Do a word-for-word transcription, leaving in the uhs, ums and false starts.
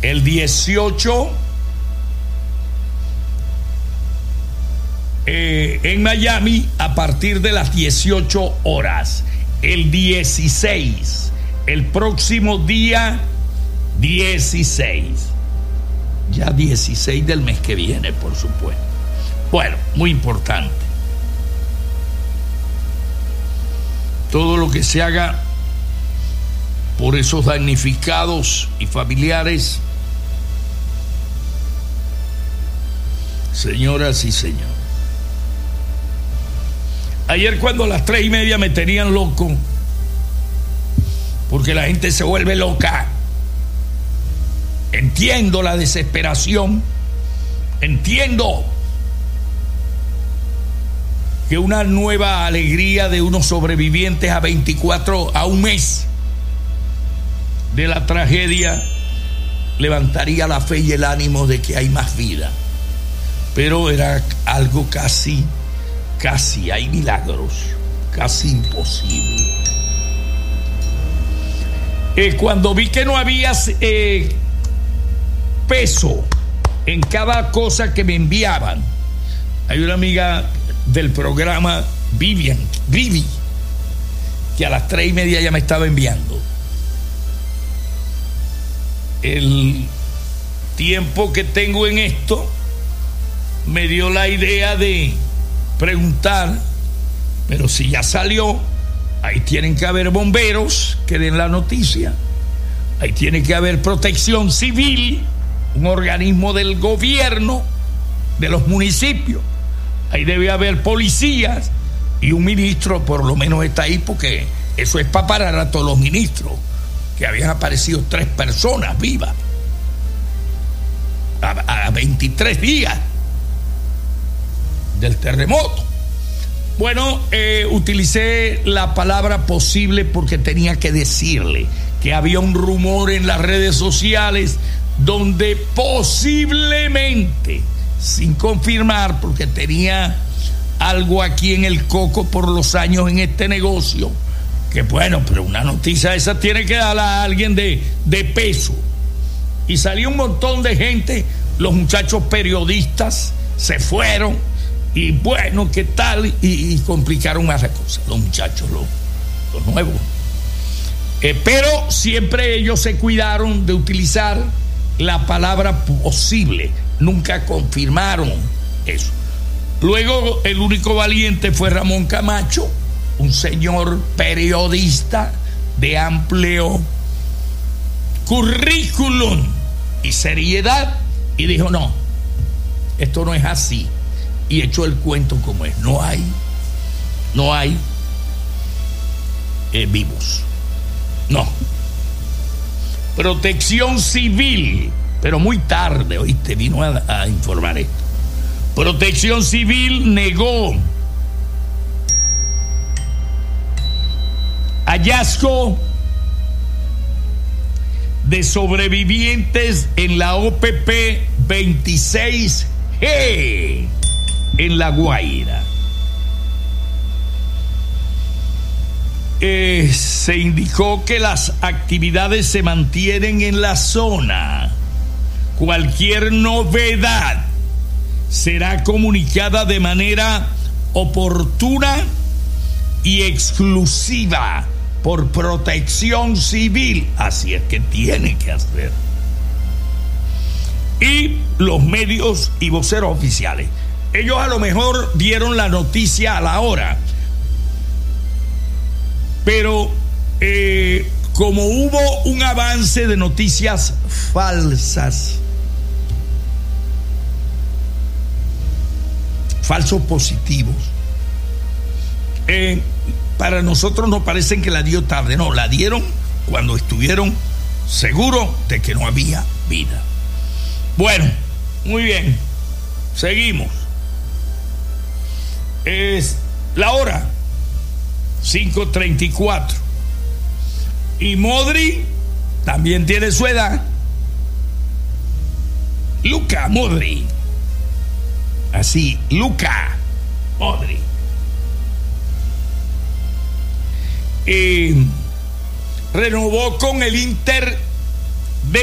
El dieciocho eh, en Miami a partir de las dieciocho horas. El dieciséis, el próximo día dieciséis. Ya dieciséis del mes que viene, por supuesto. Bueno, muy importante. Todo lo que se haga por esos damnificados y familiares, señoras y señores. Ayer, cuando a las tres y media me tenían loco, porque la gente se vuelve loca, entiendo la desesperación, entiendo que una nueva alegría de unos sobrevivientes a veinticuatro, a un mes de la tragedia, levantaría la fe y el ánimo de que hay más vida. Pero era algo casi, casi, hay milagros, casi imposible. Eh, cuando vi que no había eh, peso en cada cosa que me enviaban, hay una amiga del programa, Vivian, Vivi, que a las tres y media ya me estaba enviando. El tiempo que tengo en esto me dio la idea de preguntar, pero si ya salió, ahí tienen que haber bomberos que den la noticia, ahí tiene que haber protección civil, un organismo del gobierno de los municipios, ahí debe haber policías y un ministro por lo menos está ahí, porque eso es para parar a todos los ministros, que habían aparecido tres personas vivas a, a veintitrés días del terremoto. Bueno, eh, utilicé la palabra posible porque tenía que decirle que había un rumor en las redes sociales donde posiblemente, sin confirmar, porque tenía algo aquí en el coco por los años en este negocio, que bueno, pero una noticia esa tiene que darla a alguien de, de peso. Y salió un montón de gente, los muchachos periodistas se fueron, y bueno, ¿qué tal? Y, y complicaron más las cosas, los muchachos, los, los nuevos. Eh, pero siempre ellos se cuidaron de utilizar la palabra posible, nunca confirmaron eso. Luego, el único valiente fue Ramón Camacho, un señor periodista de amplio currículum y seriedad, y dijo: no, esto no es así, y echó el cuento como es. No hay no hay eh, vivos, no. Protección Civil, pero muy tarde, oíste, vino a, a informar esto. Protección Civil negó hallazgo de sobrevivientes en la O P P veintiséis G en La Guaira. Eh, se indicó que las actividades se mantienen en la zona. Cualquier novedad será comunicada de manera oportuna y exclusiva por Protección Civil. Así es que tiene que hacer. Y los medios y voceros oficiales, ellos a lo mejor dieron la noticia a la hora, pero eh, como hubo un avance de noticias falsas, falsos positivos, eh, para nosotros nos parecen que la dio tarde. No, la dieron cuando estuvieron seguros de que no había vida. Bueno, muy bien, seguimos. Es la hora cinco treinta y cuatro, y Modri también tiene su edad. Luka Modri, así, Luka Modri, eh, renovó con el Inter